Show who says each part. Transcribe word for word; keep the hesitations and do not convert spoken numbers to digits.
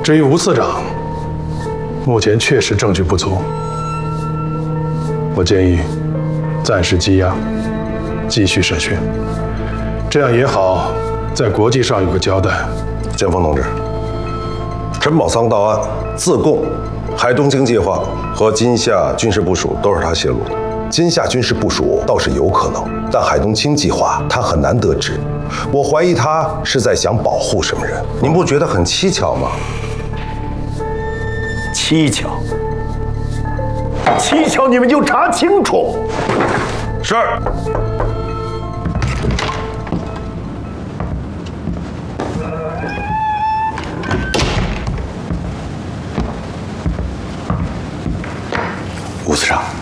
Speaker 1: 至于吴次长，目前确实证据不足，我建议暂时羁押，继续审讯，这样也好，在国际上有个交代。
Speaker 2: 剑锋同志，陈宝桑到案自供，海东京计划和金夏军事部署都是他泄露的。金夏军事部署倒是有可能，但海东青计划他很难得知。我怀疑他是在想保护什么人，您不觉得很蹊跷吗？
Speaker 3: 蹊跷，蹊跷，你们就查清楚。
Speaker 2: 是。
Speaker 3: 吴司长。